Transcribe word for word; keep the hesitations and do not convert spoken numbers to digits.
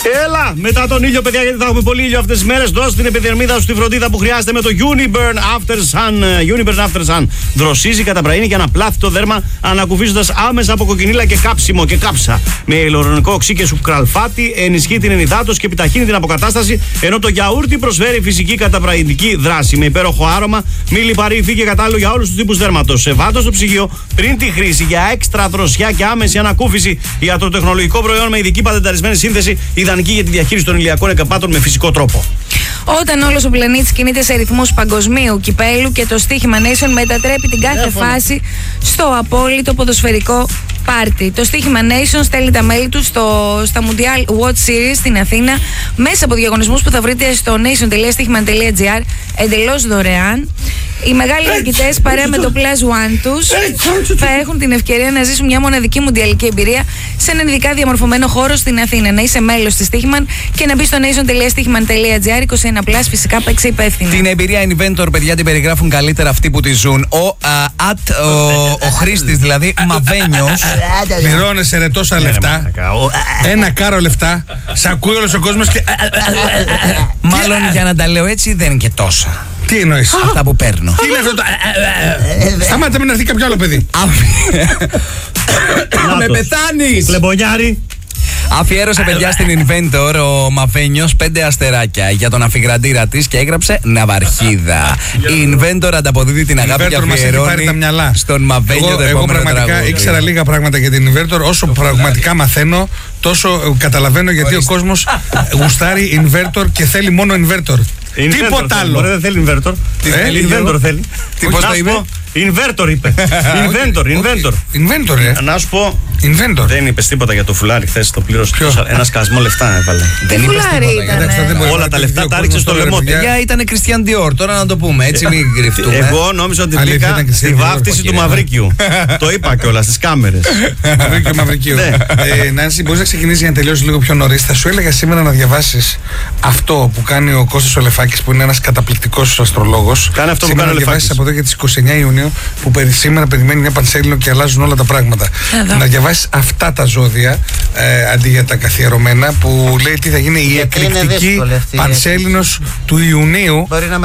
Έλα, μετά τον ήλιο, παιδιά, γιατί θα έχουμε πολύ ήλιο αυτές τις μέρες. Δώσε την επιδερμίδα σου τη φροντίδα που χρειάζεται με το Uniburn After Sun. Uniburn After Sun. Δροσίζει, καταπραίνει και αναπλάθει το δέρμα, ανακουφίζοντας άμεσα από κοκκινίλα και κάψιμο και κάψα. Με ηλεκτρονικό οξύ και σουκραλφάτι, ενισχύει την ενυδάτωση και επιταχύνει την αποκατάσταση. Ενώ το γιαούρτι προσφέρει φυσική καταπραγητική δράση. Με υπέροχο άρωμα, μη λιπαρή υφή και κατάλληλο για όλους τους τύπους δέρματος. Σε βάτος στο ψυγείο πριν τη χρήση για έξτρα δροσιά και άμεση ανακούφιση. Ιατροτεχνολογικό προϊόν με ειδική πατενταρισμένη σύνθεση, ιδανική για τη διαχείριση των ηλιακών εγκαπάτων με φυσικό τρόπο. Όταν όλος ο πλανήτης κινείται σε ρυθμούς παγκοσμίου κυπέλου και το στοίχημα Nation μετατρέπει την κάθε Έφωνο. φάση στο απόλυτο ποδοσφαιρικό πάρτι. Το στοίχημα Nation στέλνει τα μέλη του στο, στα Mundial Watch Series στην Αθήνα μέσα από διαγωνισμούς που θα βρείτε στο nation τελεία στοίχημα τελεία gr εντελώς δωρεάν. Οι μεγάλοι νικητές παρέα με το Plus One τους θα έχουν την ευκαιρία να ζήσουν μια μοναδική μουντιαλική εμπειρία σε έναν ειδικά διαμορφωμένο χώρο στην Αθήνα. Να είσαι μέλος της Στίχημαν και να μπει στο nation τελεία στοίχημα τελεία gr είκοσι ένα plus, φυσικά παίξε υπεύθυνα. Την εμπειρία Inventor, παιδιά, την περιγράφουν καλύτερα αυτοί που τη ζουν. Ο, α, at, ο, ο χρήστης, δηλαδή Μαβένιος. Πληρώνεσαι ρε τόσα λεφτά. Ένα κάρο λεφτά. Σ' ακούει όλος ο κόσμος και. Μάλλον για να τα λέω έτσι δεν είναι και τόσα. Τι εννοείς? Αυτά που παίρνω. Τι είναι αυτό το. Σταμάτα με να έρθει κάποιο άλλο παιδί. Με πεθάνεις! Κλεμπονιάρη. Αφιέρωσε, παιδιά, στην Inventor ο Μαβένιος πέντε αστεράκια για τον αφιγραντήρα της και έγραψε Ναυαρχίδα. Η Inventor ανταποδίδει την αγάπη και Inventor μας έχει πάρει τα μυαλά. αφιερώνει στον Μαβένιο Εγώ, το εγώ επόμενο πραγματικά τραγούδι. ήξερα λίγα πράγματα για την Inventor. Όσο πραγματικά μαθαίνω, τόσο καταλαβαίνω γιατί ο κόσμος γουστάρει Inventor και θέλει μόνο Inventor. Τίποτα άλλο. Ωραία, δεν θέλει inverter. Τι θέλει, Inventor Γιώργο? θέλει. Τι, πώς Να το σου είπε? πω, Inverter είπε. Inventor, inventor. Inventor, ε. Να σου πω, Inventor. δεν είπες τίποτα για το φουλάρι χθες, το πλήρωσε. Ποιο? Ένα σκασμό λεφτά έβαλε. Δεν είπες Φουλάρι τίποτα. ήταν. Εντάξει, δεν μπορεί Όλα να τα πει λεφτά δύο τα κόσμος ρίξε στο τώρα, λαιμό. παιδιά. Για ήταν Christian Dior, τώρα να το πούμε, έτσι μην κρυφτούμε. Εγώ νόμιζα ότι Αλήθεια, μπήκα ήταν και στη εσύ, βάφτιση κύριε. του Μαυρίκιου. Το είπα κιόλας στις κάμερες. Μαυρίκιο, Μαυρικίου. Ναι. Ε, Νάνση, μπορείς να ξεκινήσεις για να τελειώσει λίγο πιο νωρίς. Θα σου έλεγα σήμερα να διαβάσεις αυτό που κάνει ο Κώστας ο Λεφάκης, που είναι ένας καταπληκτικός αστρολόγος. Κάνε αυτό που Σήμερα κάνει ο να διαβάσεις Λεφάκης. από εδώ και τις είκοσι εννέα Ιουνίου, που περι- σήμερα περιμένει μια πανσέλινο και αλλάζουν όλα τα πράγματα. Εδώ. Να διαβάσεις αυτά τα ζώδια ε, αντί για τα καθιερωμένα, που λέει τι θα γίνει η Γιατί είναι εκρηκτική δύσκολη αυτή η πανσέλινος του Ιουνίου. Μπορεί να